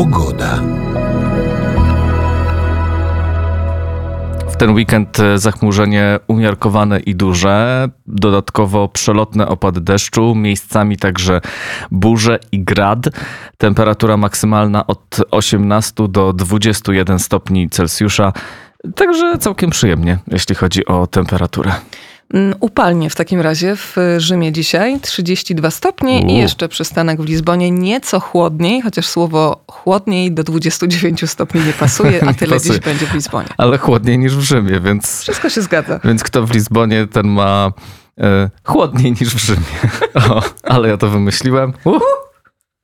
Pogoda. W ten weekend zachmurzenie umiarkowane i duże, dodatkowo przelotne opady deszczu, miejscami także burze i grad. Temperatura maksymalna od 18 do 21 stopni Celsjusza, także całkiem przyjemnie, jeśli chodzi o temperaturę. Upalnie w takim razie w Rzymie dzisiaj, 32 stopnie i jeszcze przystanek w Lizbonie, nieco chłodniej, chociaż słowo chłodniej do 29 stopni nie pasuje, a tyle dziś będzie w Lizbonie. Ale chłodniej niż w Rzymie, więc... Wszystko się zgadza. Więc kto w Lizbonie, ten ma chłodniej niż w Rzymie. O, ale ja to wymyśliłem.